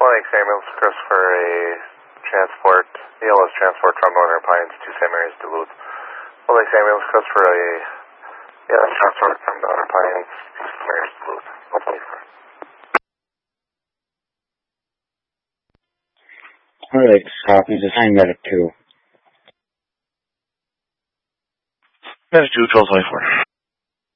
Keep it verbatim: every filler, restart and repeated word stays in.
Lake ambulance request for a transport, E L S transport from Northern Pines to Saint Mary's Duluth. Salt Lake ambulance request for a E L S transport from Northern Pines to Saint Mary's Duluth. one twenty-four. Salt Lake copies, assign medic two. Medic two, twelve twenty-four.